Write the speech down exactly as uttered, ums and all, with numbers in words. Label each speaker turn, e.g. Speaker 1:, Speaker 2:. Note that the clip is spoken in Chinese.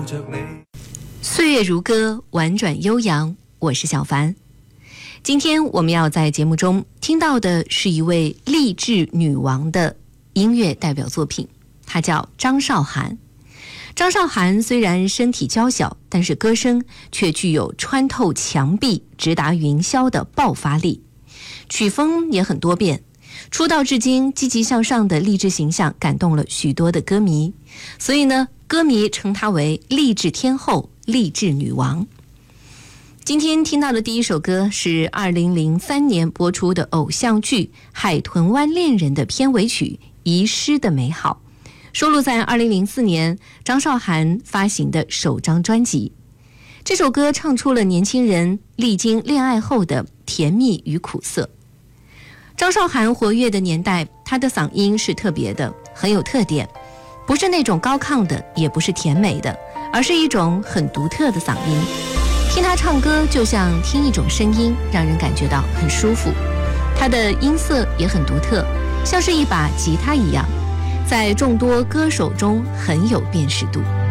Speaker 1: 着你。
Speaker 2: 岁月如歌，婉转悠扬，我是小凡。今天我们要在节目中听到的是一位励志女王的音乐代表作品，她叫张韶涵。张韶涵虽然身体娇小，但是歌声却具有穿透墙壁、直达云霄的爆发力，曲风也很多变。出道至今，积极向上的励志形象感动了许多的歌迷，所以呢，歌迷称她为励志天后、励志女王。今天听到的第一首歌是二零零三年播出的偶像剧《海豚湾恋人》的片尾曲《遗失的美好》，收录在二零零四年张韶涵发行的首张专辑。这首歌唱出了年轻人历经恋爱后的甜蜜与苦涩。张韶涵活跃的年代，她的嗓音是特别的，很有特点，不是那种高亢的，也不是甜美的，而是一种很独特的嗓音。听她唱歌就像听一种声音，让人感觉到很舒服。她的音色也很独特，像是一把吉他一样，在众多歌手中很有辨识度。